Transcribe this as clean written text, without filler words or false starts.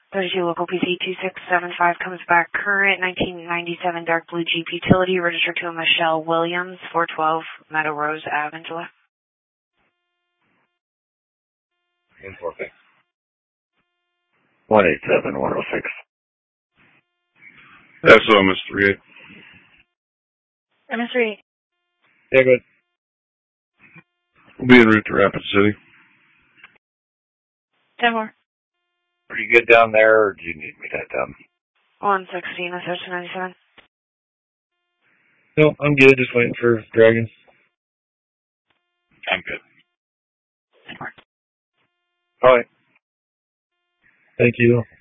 32 local PC 2675 comes back current. 1997 dark blue Jeep utility registered to a Michelle Williams, 412 Meadow Rose Ave, Angela. 146. 187-106. That's MS38. MS3. Yeah, good. We'll be en route to Rapid City. 10 more. Are you good down there, or do you need me to head down? 116, that's 97. No, I'm good. Just waiting for Dragon. I'm good. 10 more. All right. Thank you.